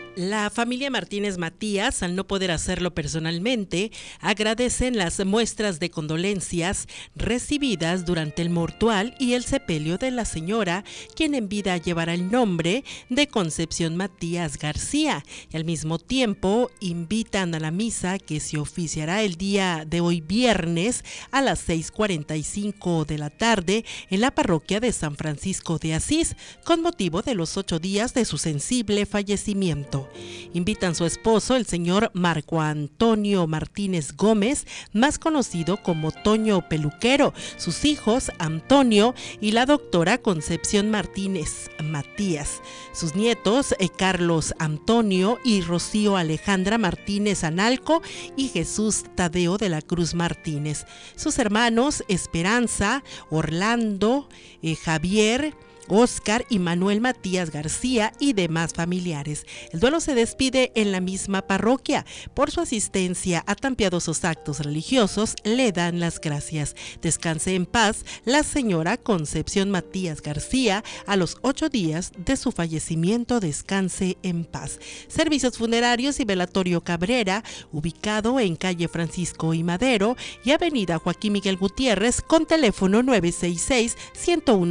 La familia Martínez Matías, al no poder hacerlo personalmente, agradecen las muestras de condolencias recibidas durante el mortual y el sepelio de la señora, quien en vida llevará el nombre de Concepción Matías García, y al mismo tiempo invitan a la misa que se oficiará el día de hoy viernes a las 6:45 de la tarde en la parroquia de San Francisco de Asís, con motivo de los 8 días de su sensible fallecimiento. Invitan a su esposo, el señor Marco Antonio Martínez Gómez, más conocido como Toño Peluquero, sus hijos Antonio y la doctora Concepción Martínez Matías, sus nietos Carlos Antonio y Rocío Alejandra Martínez Analco y Jesús Tadeo de la Cruz Martínez, sus hermanos Esperanza, Orlando, Javier, Óscar y Manuel Matías García y demás familiares. El duelo se despide en la misma parroquia. Por su asistencia a tan piadosos actos religiosos, le dan las gracias. Descanse en paz la señora Concepción Matías García, a los 8 días de su fallecimiento. Descanse en paz. Servicios funerarios y velatorio Cabrera, ubicado en calle Francisco y Madero y avenida Joaquín Miguel Gutiérrez, con teléfono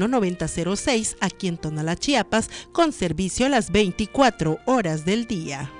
966-101-9006, aquí en Tonalá, Chiapas, con servicio a las 24 horas del día.